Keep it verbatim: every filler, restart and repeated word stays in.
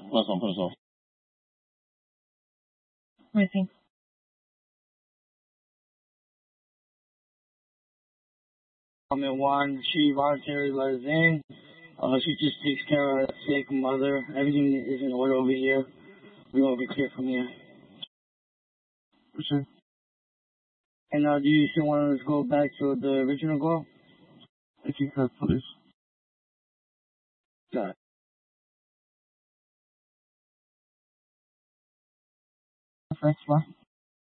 Plus one, plus one. Missing. Comment one, she voluntarily let us in. Uh, she just takes care of a sick mother. Everything is in order over here. We won't be clear from here. For sure. And uh, do you still want us to go back to the original goal? If you could, please. Got it. Thanks, bye.